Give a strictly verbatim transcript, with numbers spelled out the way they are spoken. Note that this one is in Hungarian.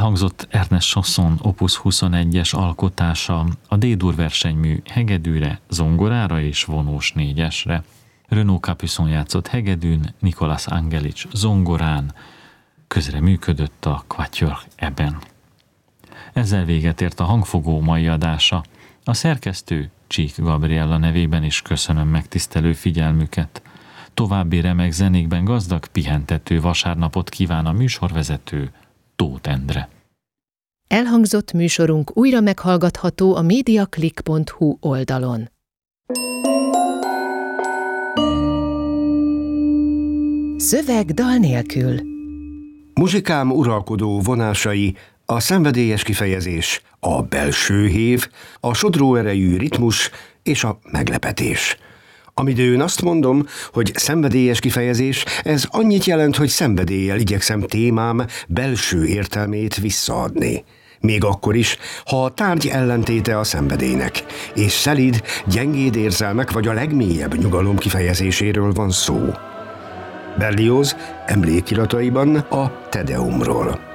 Elhangzott Ernest Chausson opus huszonegyes alkotása a D-dur versenymű hegedűre, zongorára és vonós négyesre. Renaud Capuçon játszott hegedűn, Nicolas Angelics zongorán, közreműködött a Quatuor Eben. Ezzel véget ért a Hangfogó mai adása. A szerkesztő Csík Gabriella nevében is köszönöm megtisztelő figyelmüket. További remek zenékben gazdag, pihentető vasárnapot kíván a műsorvezető Tóth Endre. Elhangzott műsorunk újra meghallgatható a mediaclick pont hu oldalon. Szöveg dal nélkül. Muzsikám uralkodó vonásai, a szenvedélyes kifejezés, a belső hév, a sodró erejű ritmus és a meglepetés. Amidőn azt mondom, hogy szenvedélyes kifejezés, ez annyit jelent, hogy szenvedéllyel igyekszem témám belső értelmét visszaadni. Még akkor is, ha a tárgy ellentéte a szenvedélynek, és szelíd, gyengéd érzelmek vagy a legmélyebb nyugalom kifejezéséről van szó. Berlioz emlékirataiban a Te Deumról.